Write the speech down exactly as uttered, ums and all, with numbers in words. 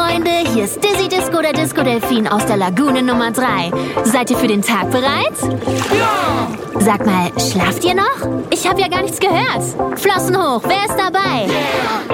Freunde, hier ist Dizzy Disco, der Disco-Delfin aus der Lagune Nummer drei. Seid ihr für den Tag bereit? Ja! Sag mal, schlaft ihr noch? Ich habe ja gar nichts gehört. Flossen hoch, wer ist dabei? Yeah!